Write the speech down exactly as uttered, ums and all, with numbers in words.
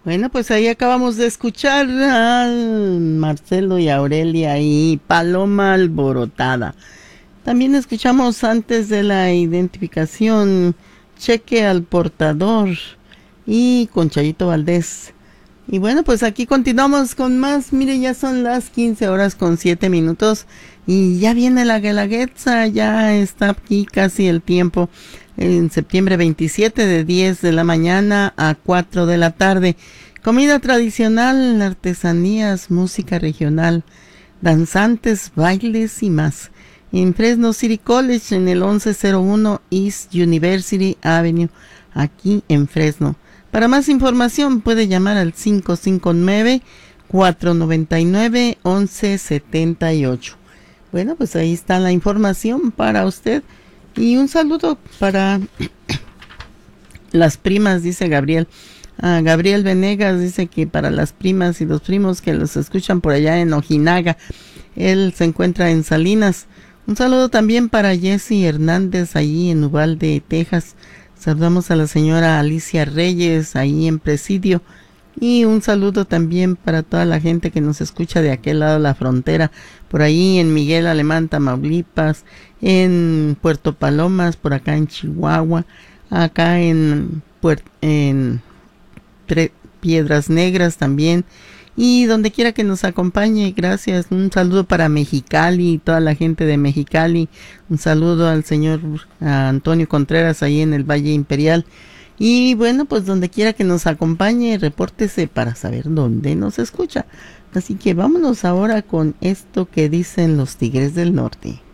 Bueno, pues ahí acabamos de escuchar a Marcelo y Aurelia y Paloma Alborotada. También escuchamos antes de la identificación Cheque al Portador y con Chayito Valdés. Y bueno, pues aquí continuamos con más. Mire, ya son las quince horas con siete minutos y ya viene la Guelaguetza, ya está aquí casi el tiempo. En septiembre veintisiete de diez de la mañana a cuatro de la tarde. Comida tradicional, artesanías, música regional, danzantes, bailes y más. En Fresno City College, en el once cero uno East University Avenue, aquí en Fresno. Para más información puede llamar al cinco cinco nueve, cuatro nueve nueve, once setenta y ocho. Bueno, pues ahí está la información para usted. Y un saludo para las primas, dice Gabriel. Ah, Gabriel Venegas dice que para las primas y los primos que los escuchan por allá en Ojinaga. Él se encuentra en Salinas. Un saludo también para Jessy Hernández, allí en Uvalde, Texas. Saludamos a la señora Alicia Reyes, ahí en Presidio. Y un saludo también para toda la gente que nos escucha de aquel lado de la frontera. Por ahí en Miguel Alemán, Tamaulipas, en Puerto Palomas, por acá en Chihuahua, acá en, Puer- en Pre- Piedras Negras también. Y donde quiera que nos acompañe, gracias. Un saludo para Mexicali y toda la gente de Mexicali. Un saludo al señor a Antonio Contreras ahí en el Valle Imperial. Y bueno, pues donde quiera que nos acompañe, repórtese para saber dónde nos escucha. Así que vámonos ahora con esto que dicen los Tigres del Norte.